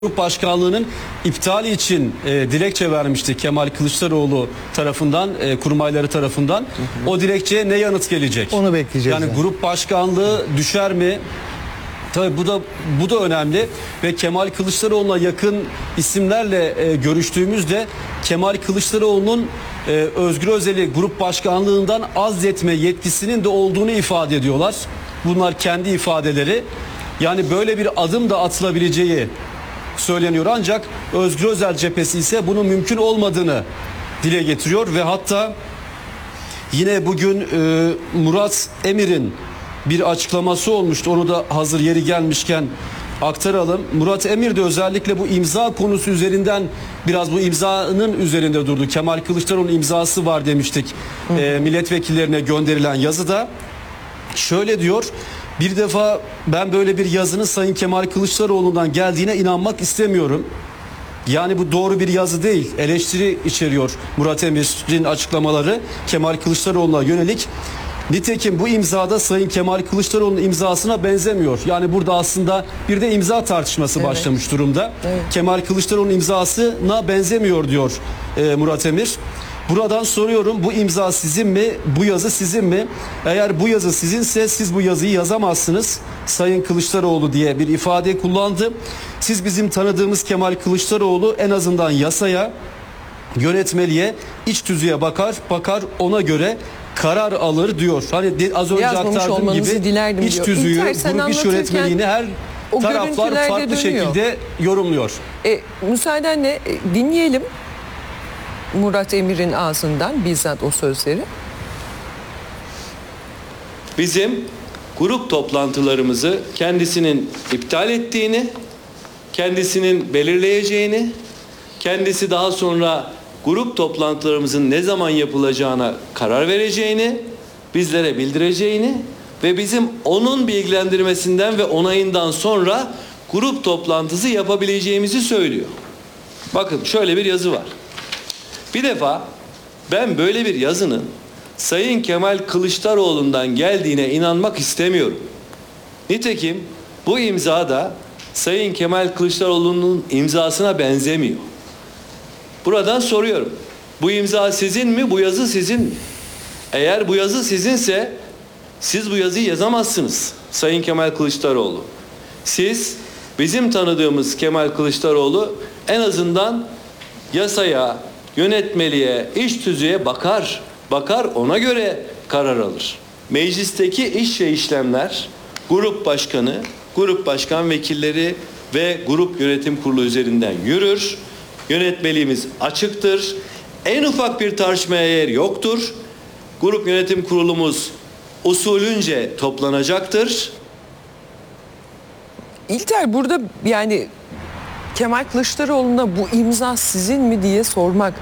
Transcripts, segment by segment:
Grup başkanlığının iptali için dilekçe vermişti Kemal Kılıçdaroğlu tarafından, kurmayları tarafından. O dilekçeye ne yanıt gelecek? Onu bekleyeceğiz. Yani grup başkanlığı düşer mi? Tabii bu da önemli ve Kemal Kılıçdaroğlu'na yakın isimlerle görüştüğümüzde Kemal Kılıçdaroğlu'nun Özgür Özel'i grup başkanlığından azletme yetkisinin de olduğunu ifade ediyorlar. Bunlar kendi ifadeleri. Yani böyle bir adım da atılabileceği söyleniyor, ancak Özgür Özel cephesi ise bunun mümkün olmadığını dile getiriyor ve hatta yine bugün Murat Emir'in bir açıklaması olmuştu. Onu da hazır yeri gelmişken aktaralım. Murat Emir de özellikle bu imza konusu üzerinden biraz bu imzanın üzerinde durdu. Kemal Kılıçdaroğlu'nun imzası var demiştik milletvekillerine gönderilen yazıda. Şöyle diyor: bir defa ben böyle bir yazının Sayın Kemal Kılıçdaroğlu'ndan geldiğine inanmak istemiyorum. Yani bu doğru bir yazı değil. Eleştiri içeriyor Murat Emir'in açıklamaları Kemal Kılıçdaroğlu'na yönelik. Nitekim bu imzada Sayın Kemal Kılıçdaroğlu'nun imzasına benzemiyor. Yani burada aslında bir de imza tartışması başlamış durumda. Evet. Kemal Kılıçdaroğlu'nun imzasına benzemiyor diyor Murat Emir. Buradan soruyorum, bu imza sizin mi? Bu yazı sizin mi? Eğer bu yazı sizinse siz bu yazıyı yazamazsınız Sayın Kılıçdaroğlu diye bir ifade kullandı. Siz bizim tanıdığımız Kemal Kılıçdaroğlu en azından yasaya, yönetmeliğe, iç tüzüğe bakar ona göre karar alır diyor. Hani az önce aktardığım gibi iç tüzüğü, grup iş yönetmeliğini her taraflar farklı şekilde yorumluyor. Müsaadenle dinleyelim Murat Emir'in ağzından bizzat o sözleri. Bizim grup toplantılarımızı kendisinin iptal ettiğini, kendisinin belirleyeceğini, kendisi daha sonra grup toplantılarımızın ne zaman yapılacağına karar vereceğini, bizlere bildireceğini ve bizim onun bilgilendirmesinden ve onayından sonra grup toplantısı yapabileceğimizi söylüyor. Bakın şöyle bir yazı var. Bir defa ben böyle bir yazının Sayın Kemal Kılıçdaroğlu'ndan geldiğine inanmak istemiyorum. Nitekim bu imza da Sayın Kemal Kılıçdaroğlu'nun imzasına benzemiyor. Buradan soruyorum. Bu imza sizin mi? Bu yazı sizin mi? Eğer bu yazı sizinse siz bu yazıyı yazamazsınız Sayın Kemal Kılıçdaroğlu. Siz bizim tanıdığımız Kemal Kılıçdaroğlu en azından yasaya, yönetmeliğe, iç tüzüğe bakar ona göre karar alır. Meclisteki iş ve işlemler grup başkanı, grup başkan vekilleri ve grup yönetim kurulu üzerinden yürür. Yönetmeliğimiz açıktır. En ufak bir tartışmaya yer yoktur. Grup yönetim kurulumuz usulünce toplanacaktır. İlter, burada yani Kemal Kılıçdaroğlu'na bu imza sizin mi diye sormak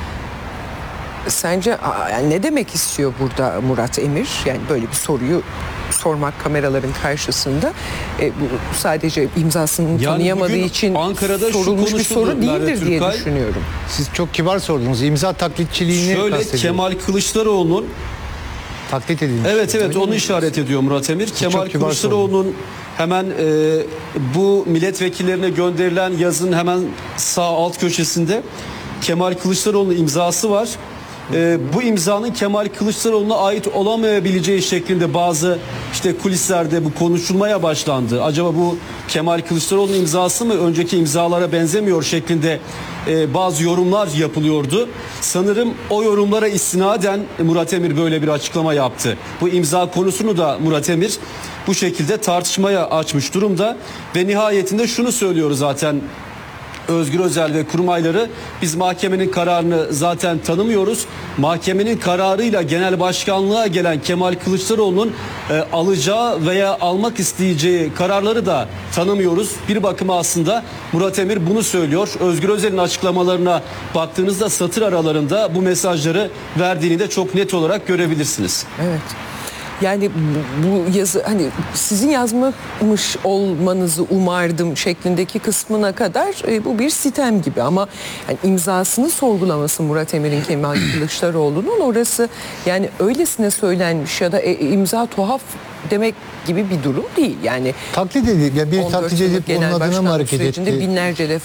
sence yani ne demek istiyor burada Murat Emir? Yani böyle bir soruyu sormak kameraların karşısında bu sadece imzasını tanıyamadığı için Ankara'da sorulmuş bir soru değildir diye düşünüyorum. Siz çok kibar sordunuz. İmza taklitçiliğini şöyle Kemal Kılıçdaroğlu'nun taklit edilmiş. Evet onu işaret ediyor Murat Emir. Kemal Kılıçdaroğlu'nun hemen bu milletvekillerine gönderilen yazının hemen sağ alt köşesinde Kemal Kılıçdaroğlu'nun imzası var. Bu imzanın Kemal Kılıçdaroğlu'na ait olamayabileceği şeklinde bazı kulislerde bu konuşulmaya başlandı. Acaba bu Kemal Kılıçdaroğlu'nun imzası mı, önceki imzalara benzemiyor şeklinde bazı yorumlar yapılıyordu. Sanırım o yorumlara istinaden Murat Emir böyle bir açıklama yaptı. Bu imza konusunu da Murat Emir bu şekilde tartışmaya açmış durumda ve nihayetinde şunu söylüyor zaten Özgür Özel ve kurmayları: biz mahkemenin kararını zaten tanımıyoruz. Mahkemenin kararıyla genel başkanlığa gelen Kemal Kılıçdaroğlu'nun alacağı veya almak isteyeceği kararları da tanımıyoruz. Bir bakıma aslında Murat Emir bunu söylüyor. Özgür Özel'in açıklamalarına baktığınızda satır aralarında bu mesajları verdiğini de çok net olarak görebilirsiniz. Evet. Yani bu yazı hani sizin yazmamış olmanızı umardım şeklindeki kısmına kadar bu bir sitem gibi ama yani imzasını sorgulaması Murat Emir'in Kemal Kılıçdaroğlu'nun orası yani öylesine söylenmiş ya da imza tuhaf demek gibi bir durum değil. Yani Taklit edip ya bir 14 taklit yıllık edip onun genel adına mı başkanlık hareket sürecinde etti? binlerce defa